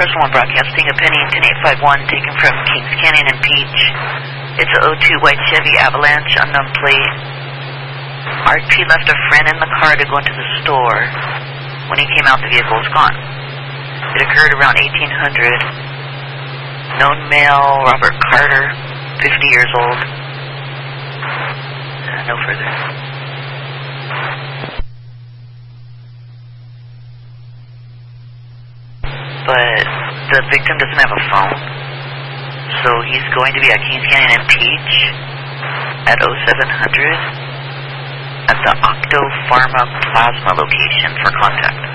First one broadcasting a Penny 10851 taken from Kings Canyon and Peach. It's a 02 white Chevy Avalanche, unknown plate. RP left a friend in the car to go into the store. When he came out, the vehicle was gone. It occurred around 1800. Known male, Robert Carter, 50 years old. No further. But the victim doesn't have a phone, so he's going to be at Kings Canyon and Peach at 0700 at the Octo Pharma Plasma location for contact.